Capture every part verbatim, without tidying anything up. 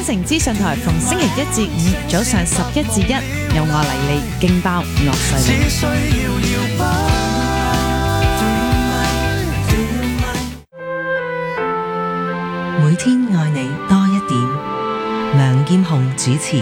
城資訊台逢星期一至五早上十一至一，有我黎利勁爆樂碎只需要搖擺。 每天愛你多一點。梁劍虹主持。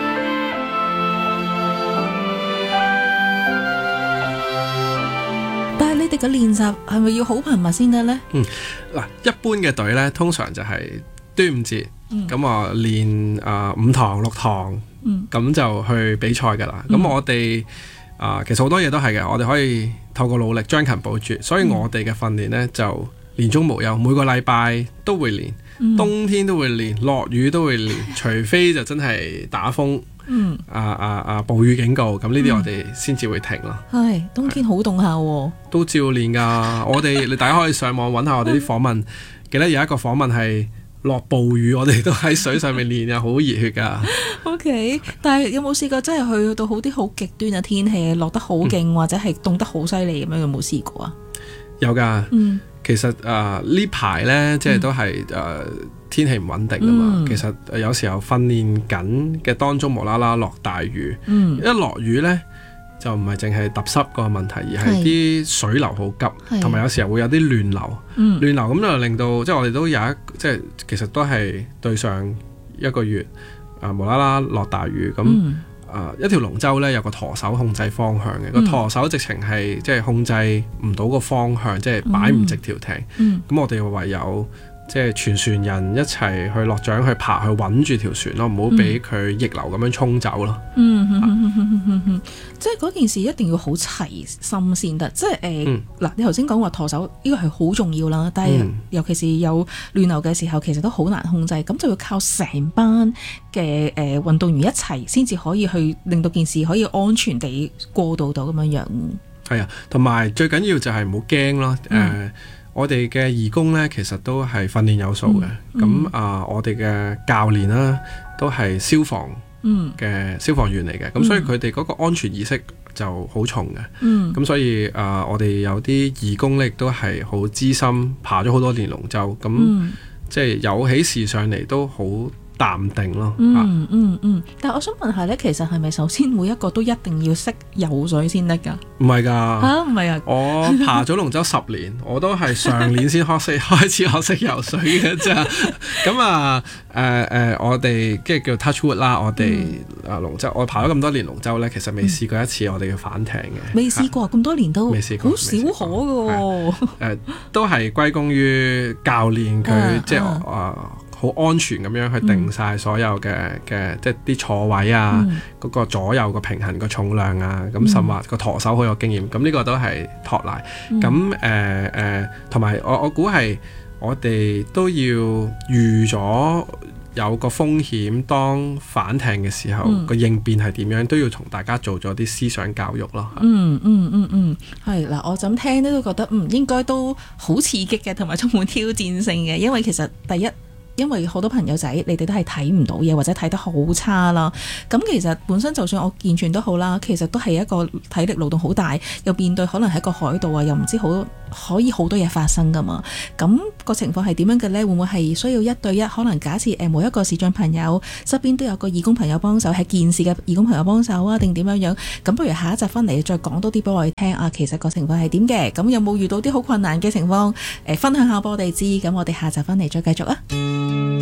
但係你哋嘅練習係咪要好頻密先得呢？ 嗯，嗱，一般嘅隊呢，通常就係端午節，咁啊練啊五堂六堂，咁、嗯、就去比賽噶啦。咁、嗯、我哋啊、呃，其實好多嘢都係嘅，我哋可以透過努力將勤補拙，所以我哋嘅訓練呢，就年中無休，每個禮拜都會練，嗯、冬天都會練，落雨都會練，除非就真係打風。嗯，啊啊啊！暴雨警告，咁呢啲我哋先至會停咯。 係、嗯、冬天好凍下喎， 都照練噶。我哋你大家可以上網揾下我哋啲訪問，記得有一個訪問係落暴雨，我哋都喺水上面練啊，好熱血噶。 O、okay, K， 但係有冇試過真係去到好啲好極端嘅天氣，落得好勁、嗯、或者係凍得好犀利咁樣？有冇試過啊？有噶。嗯，其實啊呢排呢，即係都係誒。呃天氣唔穩定啊嘛、嗯，其實有時候訓練緊嘅當中無啦啦落大雨，嗯、一落雨呢，就唔係淨係揼濕個問題，而係啲水流好急，同埋有時候會有啲亂流，亂、嗯、流咁就令到即係我哋都有一即係其實都係對上一個月啊無啦啦落大雨咁、嗯、啊一條龍舟呢，有個舵手控制方向嘅，個、嗯、舵手直情係即係控制唔到個方向，即係擺唔直條艇，咁、嗯嗯、我哋唯有。即係全船人一齊去落槳去爬去穩住條船咯，唔好俾佢逆流咁樣沖走咯。嗯嗯嗯嗯嗯嗯，即係嗰件事一定要好齊心先得。即係誒，嗱、呃嗯，你頭先講話舵手呢個係好重要啦，但係、嗯、尤其是有亂流嘅時候，其實都好難控制，咁就要靠成班嘅誒運動員一齊先至可以去令到件事可以安全地過渡到咁樣樣。係啊，同埋最緊要就係唔好驚咯，誒、嗯。呃我哋嘅義工呢，其實都係訓練有素嘅。咁、嗯、啊、呃，我哋嘅教練啦，都係消防嘅消防員嚟嘅。咁、嗯、所以佢哋嗰個安全意識就好重嘅。咁、嗯、所以啊、呃，我哋有啲義工呢，亦都係好資深，爬咗好多年龍舟。咁、嗯、即係有起事上嚟都好淡定咯。嗯嗯嗯，但係我想問下咧，其實係咪首先每一個都一定要識游水先得㗎？唔係㗎嚇，唔係啊！我爬咗龍舟十年，我都係上年先學識開始學識游水嘅啫。咁啊誒誒，我哋即係叫 touch wood 啦，我哋啊龍舟，我爬咗咁多年龍舟咧，其實未試過一次我哋嘅反艇嘅。未試過咁多年都未試過，好少可㗎喎。誒，都係歸功於教練佢即係啊。好安全咁樣去定晒所有嘅嘅、嗯，即係啲坐位啊，嗰、嗯嗰個左右個平衡個重量啊，咁、嗯、甚至個舵手好有經驗，咁呢個都係托賴。咁誒誒，同、呃、埋、呃、我我估係我哋都要預咗有個風險，當反艇嘅時候個、嗯、應變係點樣，都要同大家做咗啲思想教育咯。嗯嗯嗯嗯，係嗱，我咁聽咧都覺得嗯應該都好刺激嘅，同埋充滿挑戰性嘅，因為其實第一。因為好多朋友仔，你哋都係睇唔到嘢，或者睇得好差啦。咁其實本身就算我健全都好啦，其實都係一個體力勞動好大，又面對可能喺個海度啊，又唔知好可以好多嘢發生噶嘛。咁個情況係點樣嘅呢？會唔會係需要一對一？可能假設誒每一個視障朋友側邊都有個義工朋友幫手，係健視嘅義工朋友幫手啊，定點樣樣？咁不如下一集翻嚟再講多啲俾我哋聽啊。其實個情況係點嘅？咁有冇遇到啲好困難嘅情況？誒、呃，分享下俾我哋知。咁我哋下集翻嚟再繼續啊。